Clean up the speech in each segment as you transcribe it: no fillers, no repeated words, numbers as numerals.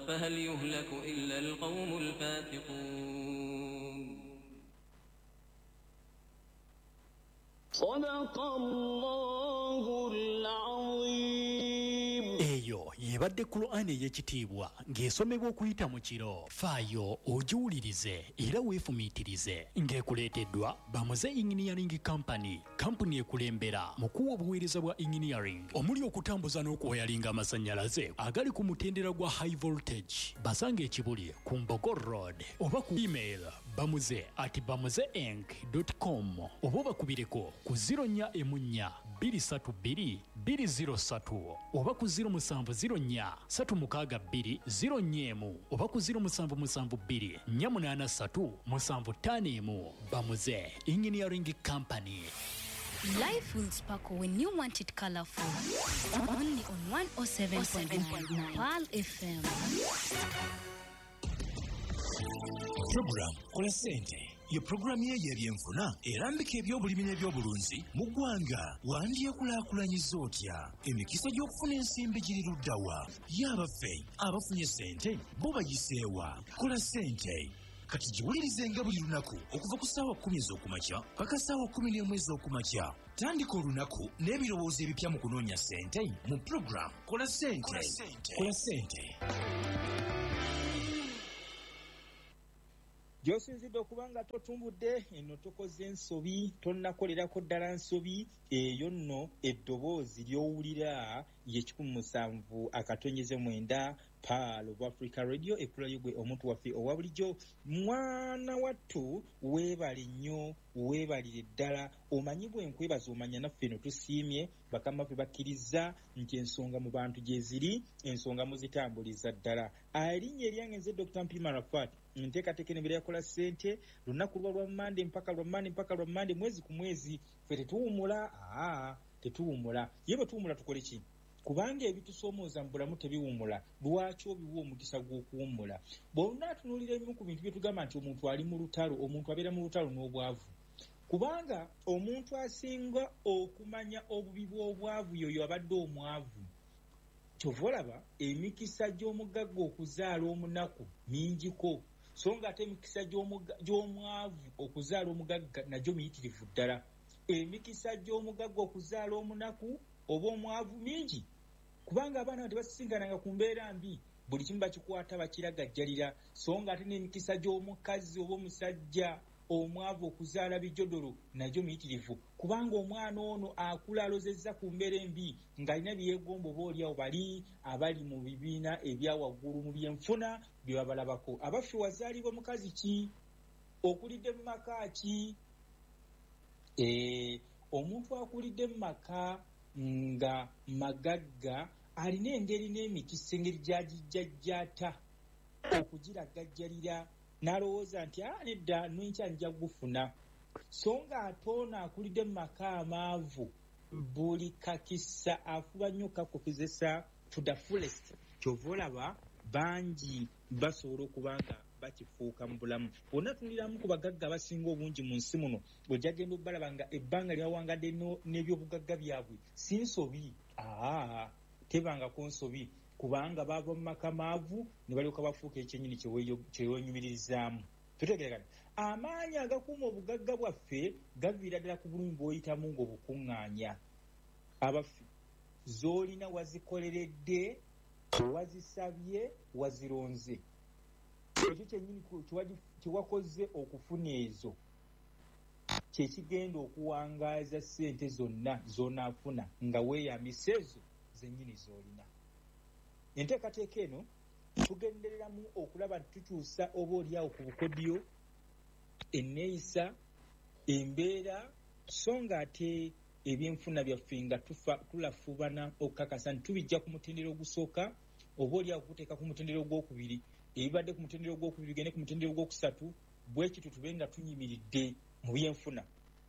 فهل يهلك إلا القوم الفاسقون. صدق الله العظيم. eyo yebadde Qur'ani ey'ekitiibwa ng'esomebwa okuyita mu kiro. Faayo ogiwulirize era weefumiitirize ng'ekuleeteddwa Bamuze Engineering Company, kampuni ekulembera mu kuwa obuweereza bwa engineering omuli okutambuza n'okuwayalinga amasannyalaze agali ku mutendera gwa high voltage. Basanga ekibuli ku Mbogo Road oba ku email bamuze@bamuzeinc.com oba obakubireko ku 0414 232 203 oba ku 0704 362 0 oba ku 0772 483 751. Bamuze Engineering Company. Life will sparkle when you want it colorful. Only on 107.9 Pearl FM. Program Kola Sente ye programu y'ebyenfuna erambika ebyobulimi n'ebyobulunzi mu ggwanga. Wandyekulaakulanyiza otya? Emikisa gy'okufuna ensimbi giri luddawa? Y'abaffe abafunye sente bo bagiseewa? Kola Sente kati giwulirizenga buli lunaku okuva ku ssaawa 10 ez'okumakya paka ssaawa 11 ez'okumakya. Tandika olunaku n'ebirowoozo ebipya mu kunoonya sente mu program Kola Sente. Kola Sente. Gyosinzidde okuba nga totumbudde eno tokoze ensobi tonnakolerako ddala nsobi eyo nno eddoboozi ly'owulira ye 17.9 Pearl of Africa Radio ekulayo gwe omuntu waffe owa bulijjo. Mwana wattu weebale nnyo weebalire ddala omanyibwa enkwebaza omanya naffe eno tusiimye bakama ffe bakkiriza nti ensonga mu bantu gye ziri ensonga muzitambuliza ddala. Alinnya eryange nze Dr. Mpima Rafat nteekateeka embeera ya Kola Sente lunaku lwa Monday mpaka lwa Monday mwezi ku mwezi. Ffe tetuwummula tetuwummula ye bwe tuwummula tukole ki? Kubanga ebitusoomooza mu bulamu tebiwummula. Lwaki obiwa omukisa gw'okuwummula? Bw'onaatunuulira ebimu ku bintu bye tugamba nti omuntu ali mu lutalo, omuntu abeera mu lutalo n'obwavu. Kubanga omuntu asinga okumanya obubi bw'obwavu yoyo abadde omwavu. Kyova olaba emikisa gy'omugagga okuzaala omunaku mingiko, so nga ate emikisa gy'omwavu okuzaala omugagga nagyo miyitirivu ddala. Emikisa gy'omugagga okuzaala omunaku oba omwavu mingi, kubanga abaana tebasisingananga ku mbeera mbi, buli kimu bakikwata bakiragajjalira. So nga ate n'emikisa gy'omukazi oba omusajja omwavu okuzaala bijodolo nagyo miyitirivu, kubanga omwana ono akula alozezza ku mbeera embi ng'alina byegomba oba oliawo bali abali mu bibiina ebya waggulu mu byenfuna bye babalabako. Abaffe wazaalibwa mukazi ki? Okulidde mu maka ki? Omuntu akulidde mu maka nga magagga alina engeri n'emikisa engeri gyagijjajjata okugiragajjalira n'alowooza nti nedda nwenkya nja gufuna. So nga ate ono akulidde mu maka amaavu buli kakisa afuba nnyo kakozesa to the fullest. Kyova olaba bangi basobola okuba nga bakifuuka mu bulamu. Bwonna tunuliramu ku bagagga abasinga obungi mu nsi muno ojja genda obbalaba nga ebbanga lyawangadde n'ebyobugagga byabwe si nsobi. Tebangako nsobi kubanga bava mu maka maavu ne balyoka bafuuka ekyennyini kyewenyumiririzaamu. Tutegerekana amaanyi agakuuma obugagga bwaffe gaviira ddala ku bulumi bw'oyitamu ng'obukuŋŋaanya. Abaffe z'olina wazikoleredde, wazisabye, wazironze. Ekyo kyennyini kyewakoze okufuna ezo kyekigenda okuwangaaza ssente zonna z'onaafuna nga weeyambisa ezo zennyini z'olina. Enteekateeka eno tugendereramu okulaba nti tukyusa oba oliawo ku bukodyo, enneeyisa, embeera, so nga ate ebyenfuna byaffe nga tulafubana okukakasa nti tubijja ku mutendera ogusooka oba oliawo kuteeka ku mutendera ogwokubiri, ebibadde ku mutendera ogwokubiri bigende ku mutendera ogwokusatu, bwe kityo tube nga tunyimiridde mu byenfuna.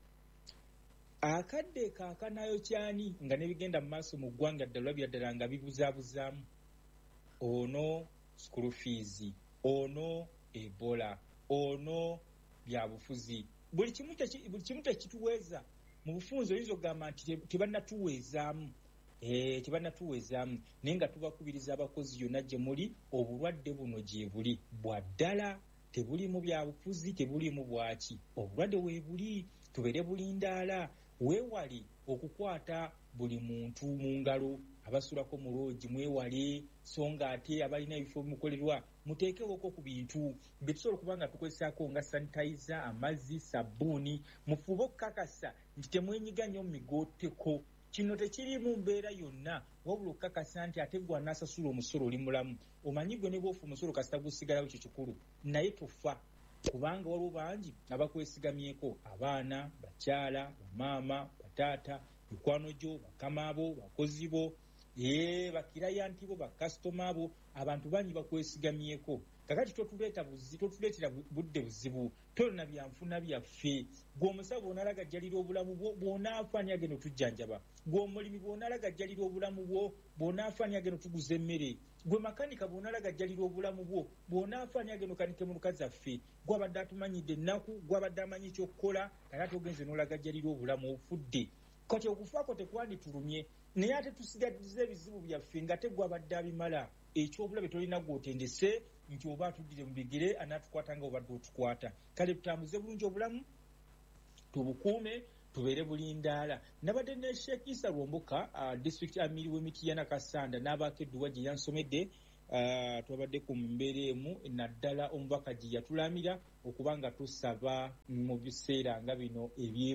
Akadde kaakanayo kyani nga nebigenda mu maaso mu ggwanga ddala ddala nga bibuzaabuzaamu. Ono school fees, ono Ebola, ono byabufuzi. Buli kimu tekituweeza mu bufunze oyinza okugamba nti tebannatuweezaamu. tebanatuwezaamu naye nga tubakubiriza abakozi yonna gye muli obulwadde buno gye buli bwa ddala tebulimu bya bufuzi tebulimu bwaki obulwadde weebuli tubeere bulindaala weewale okukwata buli muntu mu ngalo abasulako mu loogi mwewale so nga ate abalina ebifo bimukolerwa muteekewoko ku bintu bye tusobola okuba nga tukozesaako nga sanitayiza amazzi sabbuuni mufuube okukakasa nti temwenyiga nnyo mu migooteko kino tekirimu mbeera yonna wabula okukakasa nti ate gwe anaasasula omusolo oli mulamu omanyi gwe ne bwofa omusolo kasita gusigalayo kyo kikulu naye tofa kubanga waliwo bangi abakwesigamyeko abaana bakyala bamaama bataata mikwano gyo bakama abo bakozi bo bakirayanti bo bakasitoma abo abantu bangi bakwesigamyeko kakati totuleetera budde buzibu tolina byanfuna byaffe gwe omusawo bw'onaalagajjalira obulamu bwo bw'onaafa ani agenda otujjanjaba gwe omulimi bw'onaalagajjalira obulamu bwo bw'onaafa ani agenda otuguza emmere gwe makanika bw'onaalagajjalira obulamu bwo bw'onaafa ani agenda okanike mu luka zaffe gwabadde atumanyidde ennaku gwabadde amanyi ekyokukola kati ate ogenze n'olagajjalira obulamu ofudde kati okufaako tekwanditulumye naye ate tusigadiza ebizibu byaffe nga tegwabadde abimala ekyobulabe tolina gw'otendese nti oba atuddire mu bigere anaatukwata nga obadde otukwata kale tutambuze bulungi obulamu tubukuume tubeere bulindaala nabadde ne Sheikh Issa Lwomboka district amiri w'emiti ya Nakasanda n'abakedduwa gye yansomedde twabadde ku mbeera emu naddala omubaka gye yatulamira okuba nga tusaba mu biseera nga bino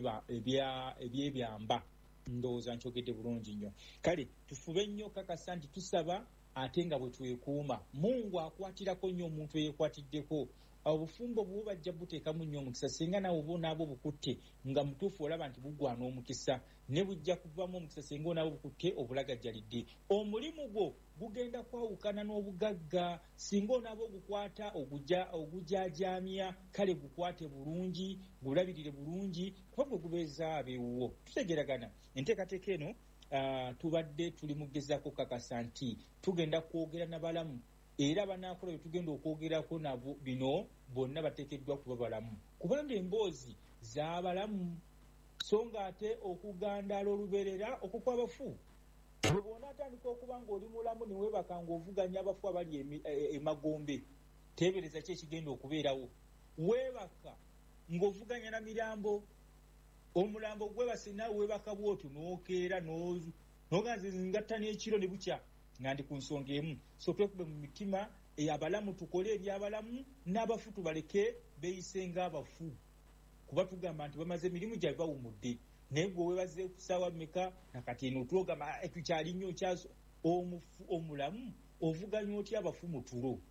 ebyebyamba ndowooza nkyogedde bulungi nnyo kale tufube nnyo kakasa nti tusaba ate nga bwe twekuuma Mungu akwatirako nnyo omuntu eyeekwatiddeko obufumbo bwo bajja buteekamu nnyo omukisa singa naawe oba onaaba obukutte nga mutuufu olaba nti bugwana omukisa ne bujja kuvamu omukisa singa onaaba obukutte obulagajjalidde omulimu gwo gugenda kwawukana n'obugagga singa onaaba ogukwata ogujaajaamya kale gukwate bulungi gulabirire bulungi kuba gwe gubeeza abeewuwo tutegeragana enteekateeka eno tubadde tuli mugezaako kakasa nti tugenda kwogera n'abalamu era banaakola bye tugenda okwogerako nabo bino bonna bateekeddwa kuba balamu kubanga emboozi z'abalamu so nga ate okugandaala olubeerera okukwabafu bwe bw'onaatandika okuba ng'oli mulamu ne weebaka ng'ovuganya abafu abali emagombe teebereza ki ekigenda okubeerawo weebaka ng'ovuganya na mirambo omulambo gwebase naawe weebaka bw'otyo n'okeera n'oganze ngatta n'ekiro ne bukya nga ndi ku nsonga emu so twekube mu mitima abalamu tukole ebyabalamu n'abafu tubaleke beeyise ng'abafu kuba tugamba nti bamaze emirimu gyabwe bawumudde naye gwe weebaze ku ssaawa mmeka nakati eno twogamba tukyali nnyo kyaso omulamu ovuganya otya abafu mu tulo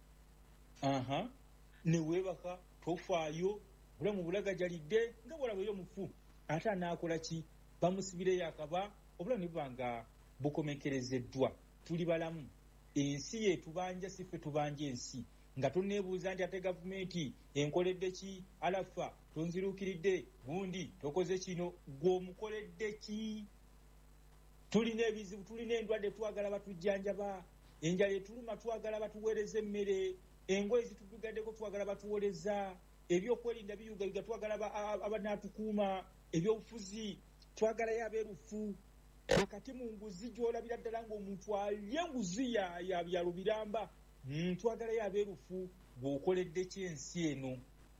ne weebaka tofaayo bulamu bulagajjalidde nga bwolabayo omufu ate anaakola ki bamusibireyo akaba obulamu ne buba nga bukomekerezeddwa tuli balamu ensi yetubanja si ffe tubanja ensi nga toneebuuza nti ate gavumenti enkoledde ki alafa tonziruukiridde gundi tokoze kino gw'omukoledde ki tulina ebizibu tulina endwadde twagala batujjanjaba enjala etuluma twagala batuweereza emmere engoye zitugaddeko twagala batuwoleza ebyokwerinda biyugayiga twagala abanaatukuuma ebyobufuzi twagalayo abeerufu wakati mu nguzi gy'olabira ddala ng'omuntu alya enguzi ya byalo biramba twagalayo abeerufu bw'okoledde kyensi eno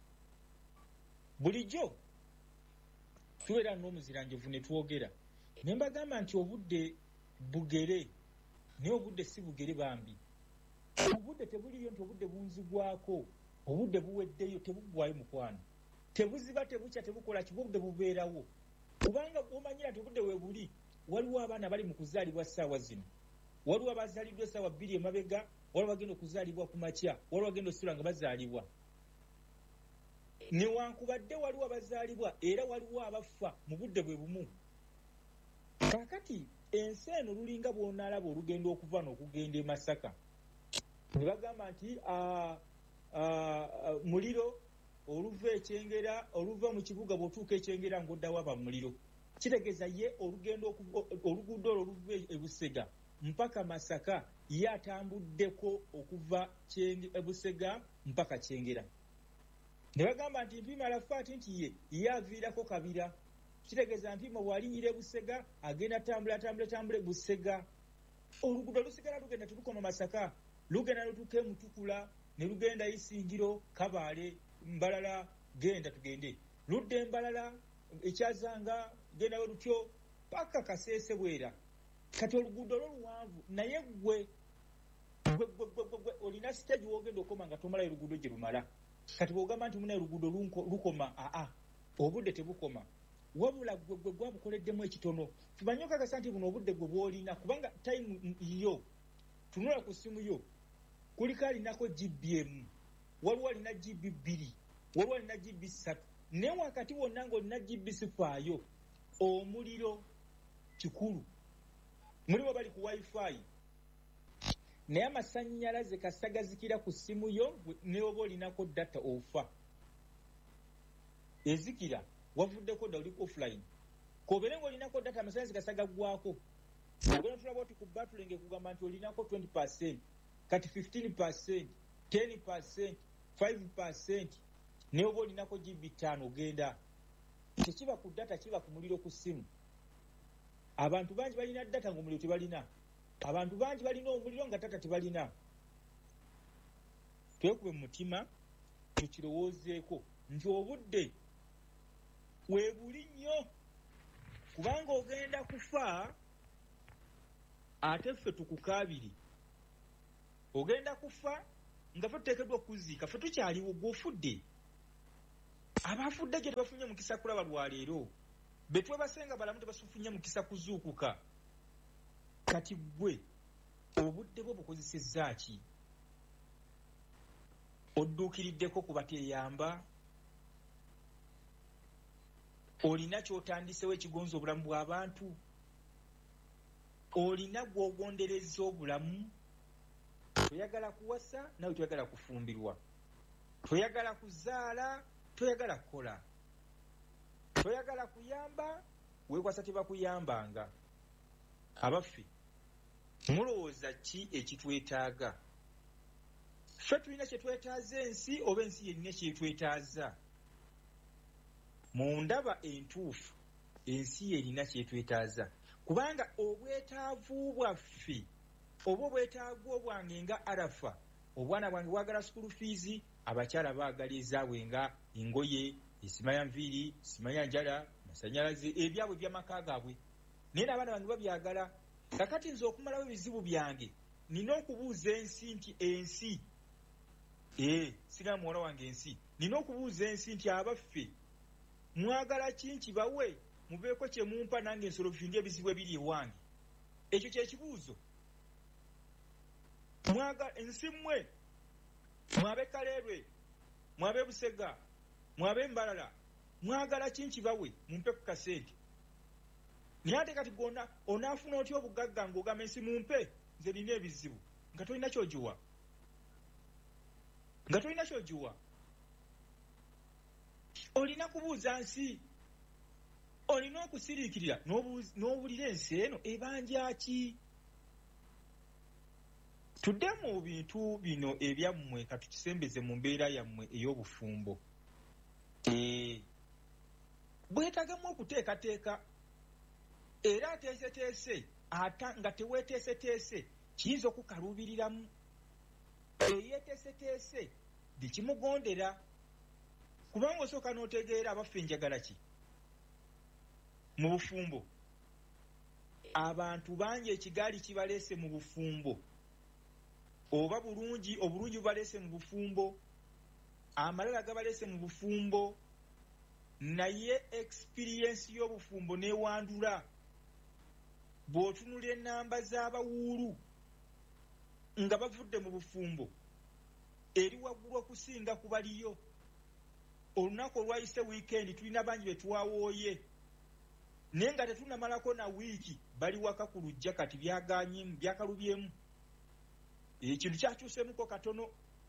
bulijjo tubeera n'omuziranjovu ne twogera ne mbagamba nti obudde bugere naye obudde si bugere bambi obudde tebuliyo nti obudde bunzigwako obudde buweddeyo tebuggwayo mukwano tebuziba tebukya tebukola kiba obudde bubeerawo kubanga bw'omanyira nti obudde weebuli waliwo abaana bali mu kuzaalibwa ssaawa zino waliwo abazaaliddwa essaawa 2 emabega waliwo bagenda okuzaalibwa ku makya waliwo bagenda osula nga bazaalibwa newankubadde waliwo abazaalibwa era waliwo abafa mu budde bwe bumu kakati ensi eno lulinga bw'onaalaba olugendo okuva n'okugenda e Masaka ne bagamba nti muliro oluva ekyengera oluva mu kibuga bw'otuuka ekyengera ng'oddawo aba muliro kitegeeza ye oluguudo olwo oluva e Busega mpaka Masaka ye atambuddeko okuva Busega mpaka Kyengera ne bagamba nti mpimala faati nti ye aviirako Kabira kitegeeza nti mo bwalinyire Busega agenda tambule Busega oluguudo lusigala lugenda tulukoma Masaka lugenda lutuke Mutukula ne lugenda Isingiro Kabaale Mbalala genda tugende ludde Mbalala ekyazanga genda lutyo paka Kasese Bwera kati oluguudo luwanvu naye gwe olina stage wogenda okoma nga tomala oluguudo gye lumala kati bwogamba nti muna oluguudo lukoma obudde tebukoma wabula gwe gwabukoleddemu ekitono tumanye okakasa nti buno obudde gwe bwolina kubanga time yo tunula ku simu yo kuliko alinako GBM waliwo alina GB 2 waliwo alina GB 3 ne wakati wonna ng'olina GB sifaayo omuliro kikulu muliwo bali ku wifi naye amasannyalaze kasagazikira ku simu yo ne oba olinako data ofa ezikira wavuddeko da oli offline kobeere ng'olinako data amasannyalaze kasagaggwako ogenda tulaba oti ku batulenge kugamba nti olinako 20% kati 15% 10% 5% ne oba olinako GB 5 ogenda tekiba ku data kiba ku muliro ku simu abantu bangi balina data ng'omuliro tebalina abantu bangi balina omuliro nga data tebalina twekube mu mutima tukirowoozeeko nti obudde weebuli nnyo kubanga ogenda kufa ate ffe tukukaabiri ogenda kufa nga ffe tuteekeddwa okuziika ffe tukyaliwo gw'ofudde abafudde gye tebafunye mukisa kulaba lwaleero betwebasenga balamu tebasufunye mukisa kuzuukuka kati gwe obudde bwo bukozesezza ki odduukiriddeko kuba teyamba olina kyotandisewo ekigonza obulamu bw'abantu olina gw'ogondereza obulamu toyagala kuwasa nawe toyagala kufumbirwa toyagala kuzaala toyagala kukola toyagala kuyamba weekwasa tebakuyambanga abaffe mulowooza ki ekitwetaaga ffe tulina kyetwetaaza ensi oba ensi yennyina kyetwetaaza mu ndaba entuufu ensi yerina kyetwetaaza kubanga obwetaavu bwaffe oba obwetaavu bwange nga arafa obwana bwange bwagala school fees abakyala baagala ezaabwe nga engoye esima ya nviiri esima ya njala masanyalaze ebyabwe by'amaka gaabwe naye n'abaana bange babyagala kakati nze okumalawo ebizibu byange nina okubuuza ensi nti ensi sina muwala wange ensi nina okubuuza ensi nti abaffe mwagala ki nkibawe mubeeko kye mumpa nange ensolo finde ebizibu ebiri ewange ekyo kyekibuuzo ensi mmwe mwabe Kaleerwe mwabe Busega mwabe Mbalala mwagala ki nkibawe mumpe ku kasente naye ate kati gonna onaafuna otya obugagga ng'ogamba ensi mumpe nze nina ebizibu nga tolina kyogiwa olina kubuuza nsi olina okusiriikirira n'owulira ensi eno ebanja ki tudde mu bintu bino ebyammwe katukisembeze mu mbeera yammwe ey'obufumbo bwetagamu okuteekateeka era ateeseteese ata nga teweeteeseteese kiyinza okukaluubiriramu eyeeteeseteese bikimugondera kubanga osooka n'otegeera abaffe njagala ki mu bufumbo abantu bangi ekigaali kibaleese mu bufumbo oba obulungi bubaleese mu bufumbo amalala gabaleese mu bufumbo naye experience y'obufumbo neewandula bw'otunula ennamba z'abawuulu nga bavudde mu bufumbo eri waggulu okusinga ku baliyo olunaku olwayise wiikendi tulina bangi be twawooye naye nga tetunamalako na wiiki bali waka ku lujja kati byakalubyemu ekintu kyakyuseemuko katono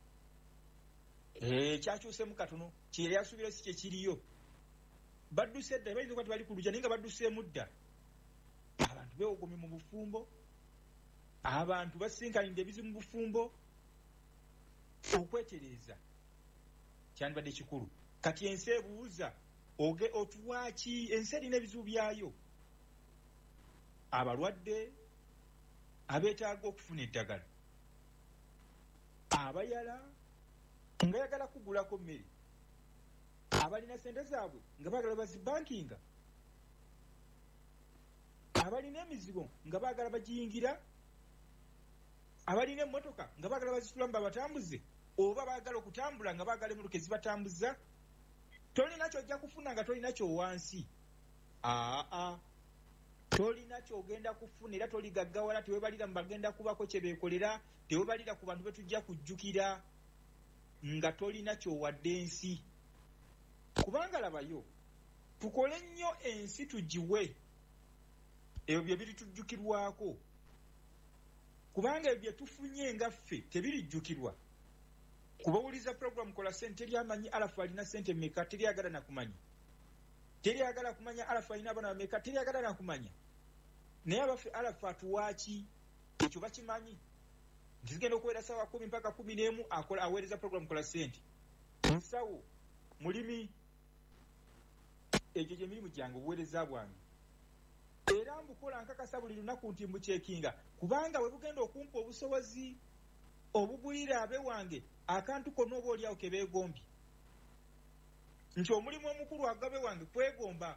kyakyuseemu katono kyeri yasuubira si kyekiriyo badduse edda bayinza okuba tebali ku lujja naye nga badduseemu dda abantu beewogomye mu bufumbo abantu basinkanidde ebizibu mu bufumbo okwetereeza kyandibadde kikulu kati ensi ebuuza otuwaki ensi erina ebizibu byayo, abalwadde abeetaaga okufuna eddagala, abayala nga yagala kugulako mmere, abalina sente zaabwe nga baagala bazibankinga, abalina emizigo nga baagala bagiyingira, abalina emmotoka nga baagala bazitulamu babatambuze, oba baagala okutambula nga baagala emmotoka ezibatambuza. Tolina kyojja kufuna nga tolina kyowansi. Tolina kyogenda kufuna era toligaggawala, tewebalira mu bagenda kubako kye beekolera, tewebalira ku bantu betujja kujjukira nga tolina kyowadde ensi. Kubanga labayo, tukole nnyo ensi tugiwe ebyo bye biritujjukirwako, kubanga ebyo bye tufunye nga ffe tebirijjukirwa. Kubawuliza program kola sente teryamanyi alafu alina sente mmeka, teryagala nakumanya. Teryagala kumanya alafu alina abaana bameka, teryagala nakumanya. Naye abaffe alafu atuwaaki ekyo bakimanyi. Ntigenda okuwera ssaawa 10 mpaka 11 aweereza program kola sente. Musawo, mulimi, egyo gye mirimu gyange obuweereza bwange. Era mbukola nkakasa buli lunaku nti mbukyekinga, kubanga we bugenda okumpa obusobozi obugulira abe wange akantu konna oba oliawo ke beegombye, nti omulimu omukulu agabe wange kwegomba.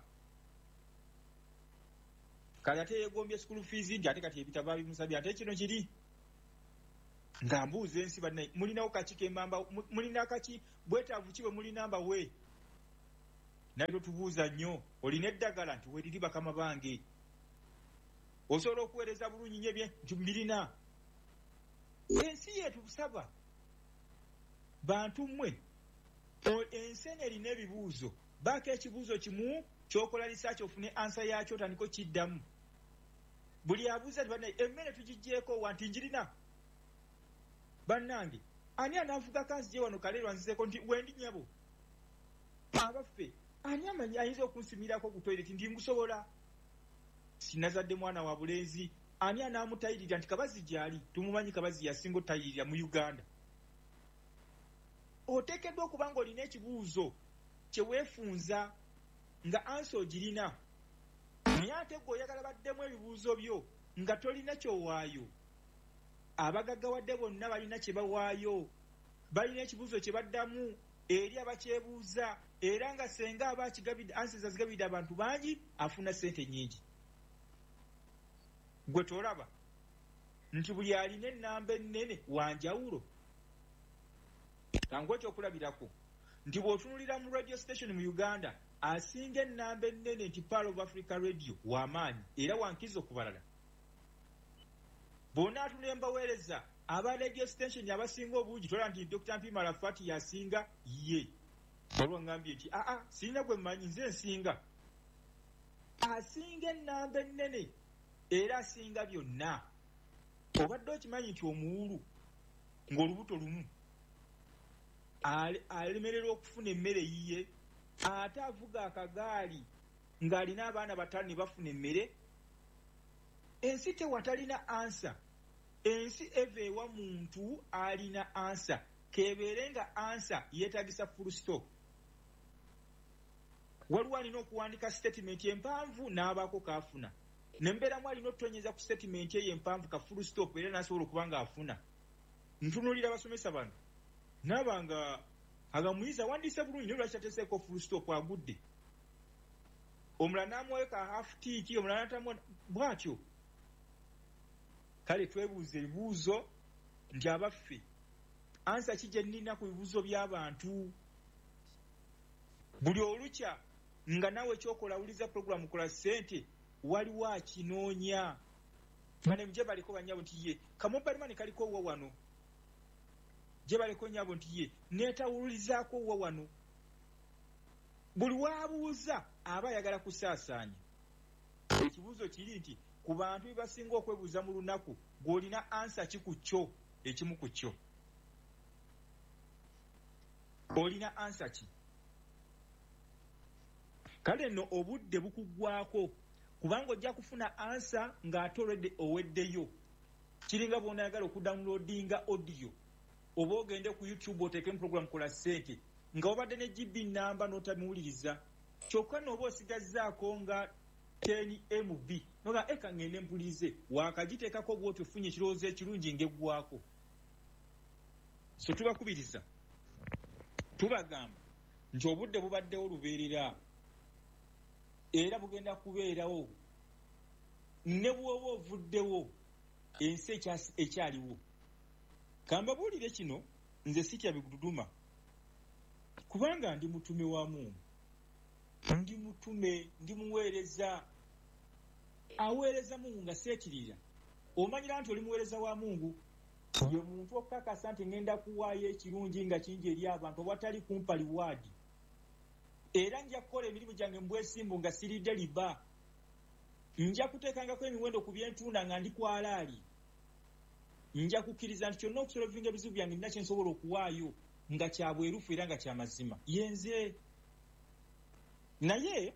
Kale ate yeegombye school fees nti ate kati ebitabo babimusabye, ate kino kiri nga mbuuza ensi bannaye, mulinawo kaki kembamba, mulina kaki bwetaavu ki bwe mulina mbawe? Naye tubuuza nnyo, olina eddagala nti weriri bakama bange, osobola okuweereza bulungi nnyo bye nti mbirina. Ensi yetusaba bantu mmwe, ensi eno erina ebibuuzo, baako ekibuuzo kimu kyokola lisaaki ofune ansa yaakyo otandika kiddamu. Buli abuuza bannaye emmere tugigjeeko wa nti njirina. Bannange, ani anaavuga kanzije wano kaleerwa nzizeeko nti wendi nyabo? Abaffe ani amanyi ayinza okunsimirako ku toileti ndi ngusobola? Sinazadde mwana wa bulenzi, ani anaamutayirira nti Kabazi gyali? Tumumanyi Kabazi yasinga otayirira mu Uganda. Oteekeddwa okuba nga olina ekibuuzo kye weefunza nga ansi ogirina, naye ate gwe oyagala baddemu ebibuuzo byo nga tolina kyowaayo. Abagaggawadde bonna balina kye bawaayo, balina ekibuuzo kye baddamu eri abakyebuuza, era nga senga aba akigabidde ansiza zigabidde abantu bangi afuna ssente nnyingi. Gwe tolaba nti buli alina ennamba ennene wanjawulo. Kangwe ekyokulabirako nti bw'otunulira mu radio station mu Uganda asinga ennamba ennene nti Pearl of Africa Radio w'amaanyi era wankiza okubalala. Bonna atunula mbaweereza aba radio station abasinga obungi tola nti Dr. Mpima Rafati yasinga ye. Waliwo ngambye nti sirina gwe mmanyi nze nsinga. Asinga ennamba ennene era asinga byonna. Obadde okimanyi nti omuwulu ng'olubuto lumu alemererwa okufuna emmere yiye, ate avuga akagaali ng'alina abaana bataano ne bafuna emmere. Ensi tewatalina ansa, ensi eva ewa muntu alina ansa, kebeere nga ansa yeetagisa full stop. Waliwo alina okuwandika statement empanvu n'abaako kaafuna, nembeeramu alina okutonyeza ku statement eyo empanvu ka full stop era n'asobola okuba ng'afuna. Ntunuulira abasomesa bano nabanga agamuyiza wandiise bulungi naye lwaki ateeseeko full stop agudde. Omulala n'amuwayo ka half tiiki, omulala n'atamuwa bw'atyo. Kale twebuuze ebibuuzo nti abaffe ansa ki gye nnina ku bibuuzo by'abantu. Buli olukya nga nawe ekyokola awuliza programu kola ssente waliwo akinoonya. Bane gye baliko bannyabo nti ye kamobalimani kaliko wa wano, gye baliko nnyabo nti ye neetawulizaako wa wano. Buli waabuuza aba ayagala kusaasaanya. Ekibuuzo kiri nti ku bantu bye basinga okwebuuza mu lunaku gw'olina ansa ki ku kyo ekimu ku kyo? Olina ansa ki? Kale nno obudde bukuggwako kubanga ojja kufuna ansa ng'ate olwedde oweddeyo. Kiringa bw'onayagala okudownloadinga audio oba ogende ku YouTube oteekemu program kola ssente nga obadde ne GB namba n'otamuwuliriza. kyokka n'oba osigazzaako nga 10 MB noga eka ngende mpulize wakagiteekako bw'oti ofunye ekirowoozo ekirungi ng'eggwako. So tubakubiriza tubagamba nti obudde bubaddewo lubeerera era bugenda kubeerawo ne bw'oba ovuddewo ensi ekyaliwo. Kambabuulire kino nze sitya biguduma kubanga ndi mutume wa Mungu, ndi mutume, ndi muweereza aweereza Mungu nga seekirira. Omanyira nti oli muweereza wa Mungu ye muntu okukakasa nti ngenda kuwaayo ekirungi nga kingi eri abantu obwatali kumpa liwaadi, era nja kukola emirimu gyange mu bwesimbu nga siridde liba, nja kuteekangako emiwendo ku byentuuna nga ndi kwalaali, nja kukkiriza nti kyonna okusolovinga ebizibu byange nina kyensobola okuwaayo nga kya bwerufu era nga kya mazima yenze. Naye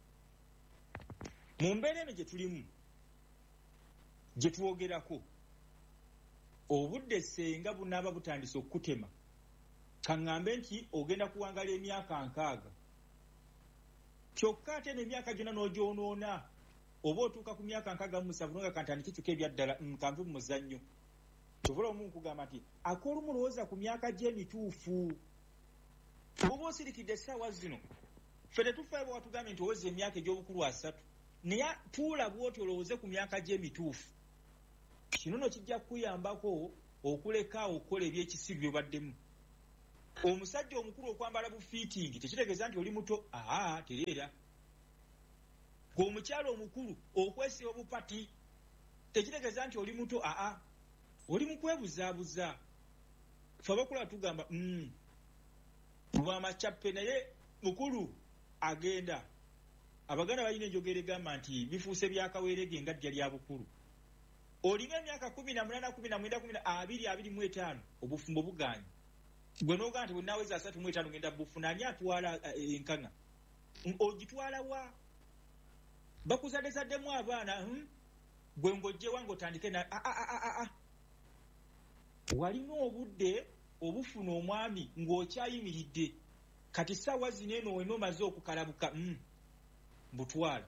mu mbeera eno gye tulimu gye twogerako, obudde senga bunaaba butandise okukutema, kaŋŋambe nti ogenda kuwangala emyaka 6, kyokka ate n'emyaka gyonna n'ogyonoona oba otuuka ku myaka 67 nga kantandike kyokka ebyaddala nkanve mu muzannyo. Kyovula omu nkugamba nti ak'olumu lowooza ku myaka gye emituufu. Oba osirikidde essaawa zino ffe tetufaayo watugambye nti oweza emyaka egy'obukulu 3, naye tuula bw'oti olowooze ku myaka gye emituufu. Kino no kijja kukuyambako okuleka okukola ebyekisiru by'obaddemu. Omusajja omukulu okwambala bufiitingi tekitegeeza nti oli muto, tereera. Omukyala omukulu okwesiba obupati tekitegeeza nti oli muto, oli mu kwebuzaabuza. Ffe abakulu tugamba lwamacappe naye mukulu agenda. Abaganda balina enjogera egamba nti bifuuse byakaweerege nga ddya lya bukulu. Olina emyaka 18, 19, 20, 25 obufumbo buganye. Gwe n'ogamba nti bwe naaweza 35 ngenda bufuna, ani atwala enkaŋŋa? Ogitwala wa? Bakuzaddezaddemu abaana gwe ng'ojjewa ng'otandike na walina obudde obufuna omwami ng'okyayimiridde. Kati ssaawa zino eno wena omaze okukalabuka butwala.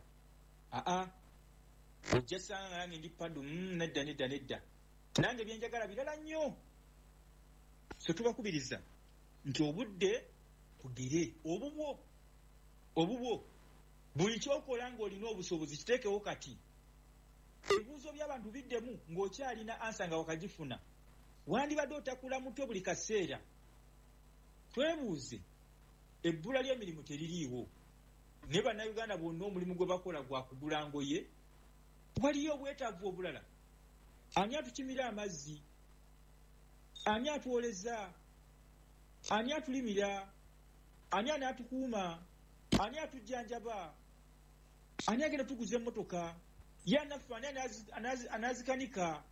Ojja sanga nange ndi paddu nedda. Nange byenjagala birala nnyo. So tubakubiriza nti obudde bugere obubwo buli kyokola ng'olina obusobozi kiteekewo kati. Ebibuuzo by'abantu biddemu ng'okyalina ansa nga wakagifuna. Wandibadde otakula muto buli kaseera. Twebuuze, ebbula ly'emirimu teririiwo. Ne bannayuganda bonna omulimu gwe bakola gwa kugula ngoye. Waliyo obwetaavu obulala. Ani atukimira amazzi? Ani atwoleza? Ani atulimira? Ani anaatukuuma? Ani atujjanjaba? Ani agenda tuguza emmotoka? Ye anaffe ani anaazikanika?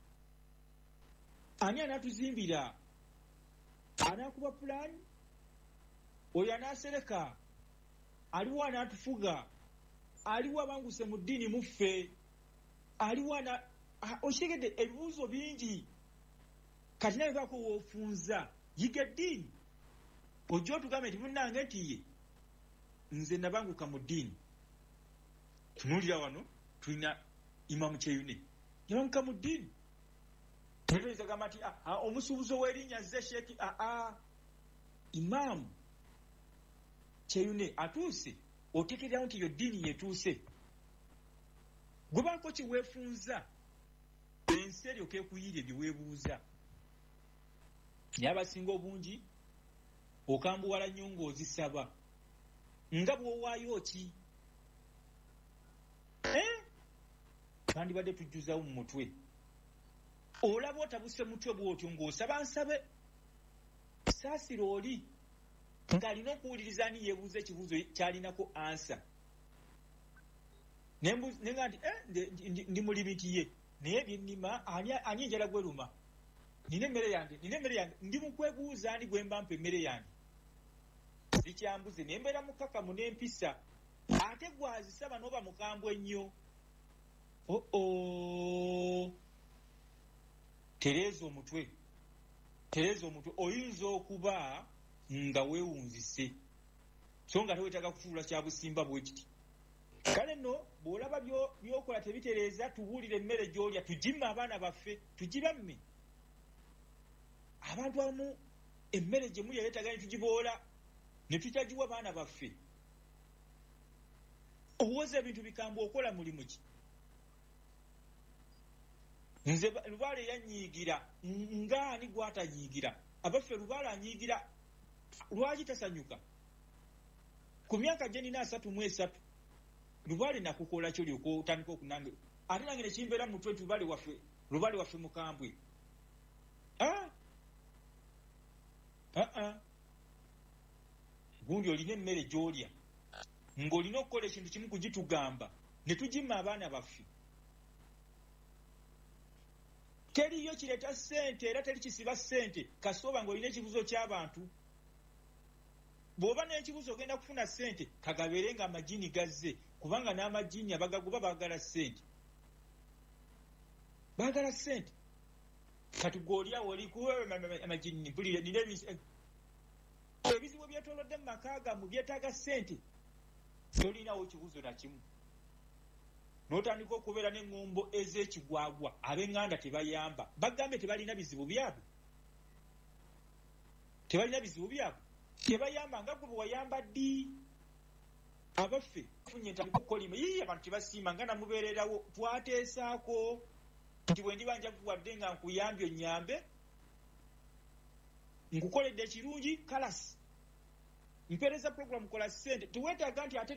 Ani anaatuzimbira? Anaakuba pulaani? Oyo anaasereka? Aliwo anaatufuga? Aliwo abanguse mu ddiini muffe? Aliwo okitegedde ebibuuzo bingi. Kati naye baako woofunza yiga eddiini. Ojja otugambe nti munnange nti ye nze nabanguka mu ddiini. Tunuulira wano tulina Imamu Kyeyune yabanguka mu ddiini. Tuyinza gamba nti omusuubuzi ow'erinnya zze Sheeki Imamu Kyeyune atuuse, oteekerawo nti yo ddiini yetuuse. Gwe baako kiweefunza ensi eryoka ekuyiira bye weebuuza. Naye abasinga obungi okambuwala nnyo ng'ozisaba nga bw'owaayo ki? Twandibadde tujjuzawo mu mutwe. Olaba otabuse mutwe bw'otyo ng'osaba nsabe saasira oli ng'alina okuwuliriza ani yeebuuza ekibuuzo kyalinako ansa. Nenga nti ndi mulimi nti ye naye byennima ani enjala gweruma? Nina emmere yange ndi mu kwebuuza ani gwe mba mpa emmere yange. Zikyambuze naye mbeera mukakamu n'empisa ate gwazisaba n'oba mukambwe nnyo. Tereeza omutwe. Oyinza okuba nga weewunzise so nga tewetaaga kufuula kya busimba bwe kiti. Kale nno bw'olaba by'okola tebitereeza, tubuulire emmere gy'olya, tugimme abaana baffe, tugibamme. Abantu abamu emmere gye mulya yeetaaga ne tugiboola ne tutagiwa baana baffe. Owoza ebintu bikambwe okola mulimu ki? Nze Lubaale yanyiigira ng'ani gw'atanyiigira. Abaffe Lubaale anyiigira lwaki tasanyuka? Ku myaka gye nina 33 Lubaale nakukola kyo ly'oka otandika okunange. Ate nange ne kimbeera mu mutwe Lubaale waffe mukambwe. Gundi olina emmere gy'olya ng'olina okukola ekintu kimu kugitugamba ne tugimma abaana baffe. Teriyo kireeta ssente era teri kisiba ssente kasooba ng'olina ekibuzo ky'abantu. Bw'oba n'ekibuzo ogenda kufuna ssente kagabeere nga amagini gazze, kubanga n'amagini abagaguba baagala ssente. Baagala ssente. Kati gw'olyawo oli amagini mpulire nina ebizibu byetoolodde mu maka gammwe byetaaga ssente. Tolinawo kibuzo na kimu. N'otandika okubeera n'eŋŋombo ez'ekigwagwa, ab'eŋŋanda tebayamba. Bagambe tebalina bizibu byabwe. Tebalina bizibu byabwe. Tebayamba nga gwe bwe wayamba ddi. Abaffe funye entandika okukolima. Abantu tebasiima nga namubeererawo. Twateesaako nti bwe ndiba njakuwadde nga nkuyambye onnyambe. Nkukoledde ekirungi kalasi. Mpeereza program kola ssente. Teweetaaga nti ate